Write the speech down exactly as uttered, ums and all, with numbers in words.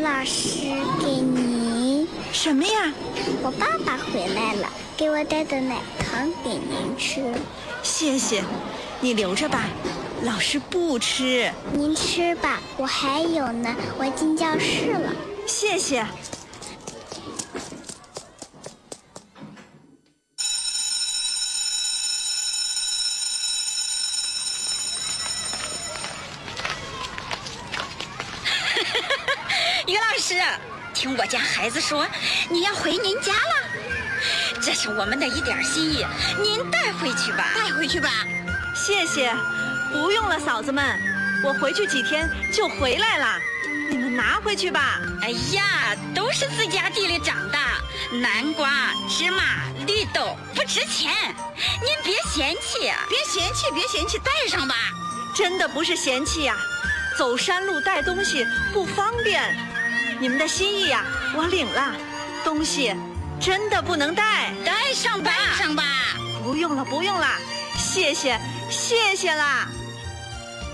老师，给您。 什么呀？ 我爸爸回来了，给我带的奶糖给您吃。 谢谢，你留着吧，老师不吃。 您吃吧，我还有呢，我进教室了。 谢谢。 于老师，听我家孩子说你要回您家了，这是我们的一点心意，您带回去吧。 带回去吧。 谢谢，不用了，嫂子们，我回去几天就回来了，你们拿回去吧。 哎呀，都是自家地里长的，南瓜、芝麻、绿豆不值钱，您别嫌弃啊。 别嫌弃，别嫌弃，带上吧。 真的不是嫌弃呀、啊，走山路带东西不方便。你们的心意呀、啊，我领了，东西真的不能带， 带上吧， 带上吧。 不用了，不用了，谢谢，谢谢啦。